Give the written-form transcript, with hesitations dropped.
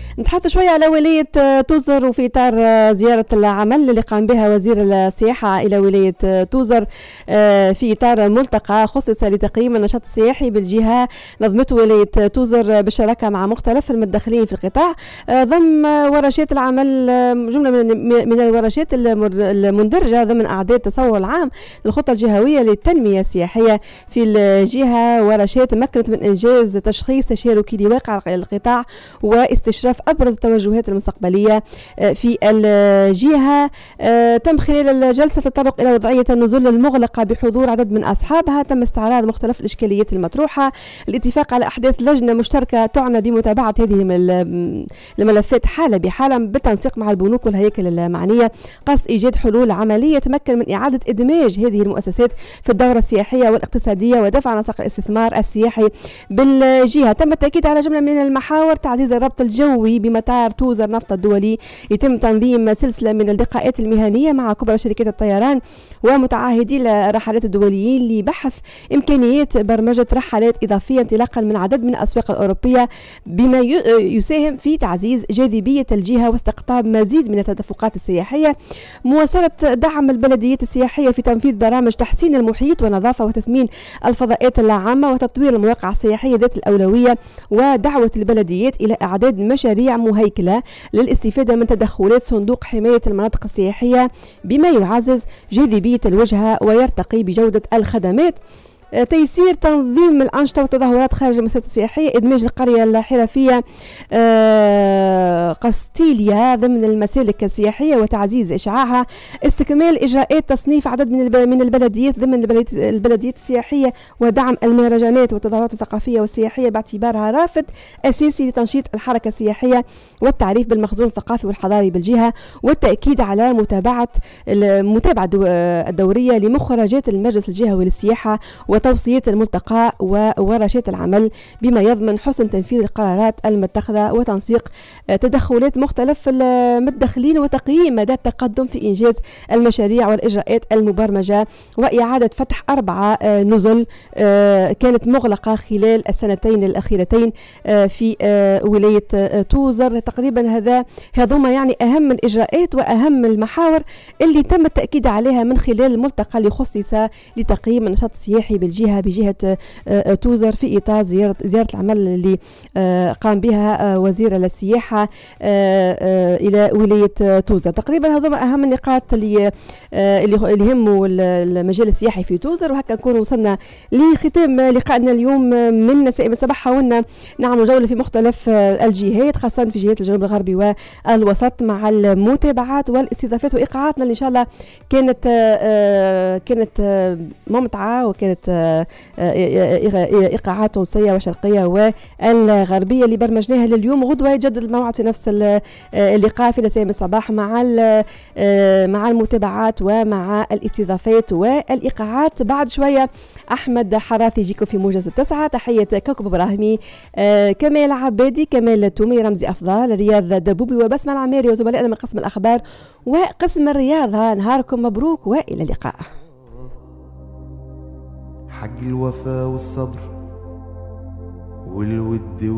نتحدث شوية على ولاية توزر وفي إطار زيارة العمل اللي قام بها وزير السياحة إلى ولاية توزر في إطار ملتقى خصص لتقييم النشاط السياحي بالجهة نظمته ولاية توزر بالشراكة مع مختلف المتدخلين في القطاع ضمن ورشات العمل. جملة من الورشات المندرجة ضمن أعداد التصور العام للخطة الجهوية للتنمية السياحية في الجهة، ورشات مكنت من إنجاز تشخيص تشاركي لواقع القطاع واستشراف أبرز التوجهات المستقبلية في الجهة. تم خلال الجلسة التطرق إلى وضعية النزول المغلقة بحضور عدد من أصحابها. تم استعراض مختلف الإشكاليات المطروحة، الاتفاق على أحداث لجنة مشتركة تعنى بمتابعة هذه الملفات حالة بحالة بالتنسيق مع البنوك والهياكل المعنية، قصد إيجاد حلول عملية تمكن من إعادة إدماج هذه المؤسسات في الدورة السياحية والاقتصادية ودفع نسق الاستثمار السياحي بالجهة. تم التأكيد على جملة من المحاور: تعزيز الربط الجوي بمطار توزر نفط الدولي، يتم تنظيم سلسلة من اللقاءات المهنية مع كبرى شركات الطيران ومتعهدي الرحلات الدوليين لبحث إمكانيات برمجة رحلات إضافية انطلاقا من عدد من الأسواق الأوروبية، بما يساهم في تعزيز جاذبية الجهة واستقطاب مزيد من التدفقات السياحية. مواصلة دعم البلديات السياحية في تنفيذ برامج تحسين المحيط ونظافة وتثمين الفضاءات العامة وتطوير المواقع السياحية ذات الأولوية، ودعوة البلديات إلى إعداد مشاريع مهيكلة للاستفادة من تدخلات صندوق حماية المناطق السياحية بما يعزز جاذبية الوجهة ويرتقي بجودة الخدمات. تيسير تنظيم الأنشطة والتظاهرات خارج المؤسسات السياحية، إدماج القرية الحرفية قسطيليا ضمن المسالك السياحية وتعزيز إشعاعها، استكمال إجراءات تصنيف عدد من البلديات ضمن البلديات السياحية ودعم المهرجانات والتظاهرات الثقافية والسياحية باعتبارها رافد أساسي لتنشيط الحركة السياحية والتعريف بالمخزون الثقافي والحضاري بالجهة، والتأكيد على متابعة الدورية لمخرجات المجلس الجهوي للسياحة وتوصيات الملتقى وورشات العمل بما يضمن حسن تنفيذ القرارات المتخذة وتنسيق تدخلات مختلف المتدخلين وتقييم مدى التقدم في إنجاز المشاريع والإجراءات المبرمجة، وإعادة فتح 4 نزل كانت مغلقة خلال السنتين الأخيرتين في ولاية توزر. تقريبا هذوما يعني أهم الإجراءات وأهم المحاور اللي تم التأكيد عليها من خلال الملتقى اللي خصص لتقييم النشاط السياحي بجهة توزر في إطار زيارة العمل اللي قام بها وزير السياحة إلى ولاية توزر. تقريبا هذوما أهم النقاط اللي يهموا المجال السياحي في توزر. وهكا نكون وصلنا لختام لقائنا اليوم من نسائم الصباح. حاولنا نعمل جولة في مختلف الجهات خاصة في جهات الجنوب الغربي والوسط مع المتابعات والاستضافات وإيقاعاتنا اللي إن شاء الله كانت ممتعة وكانت إيقاعات تونسية وشرقية والغربية اللي برمجناها لليوم. غدوة يجدد الموعد في نفس اللقاء في نسائم الصباح مع المتابعات ومع الاستضافات والإيقاعات. بعد شوية أحمد حراثي يجيكم في موجز 9. تحية كوكب إبراهيمي، كمال عبادي، كمال التومي، رمزي أفضل، رياض دبوبي وبسمة العماري وزملائنا من قسم الأخبار وقسم الرياضة. نهاركم مبروك وإلى اللقاء. حق الوفاء والصبر والود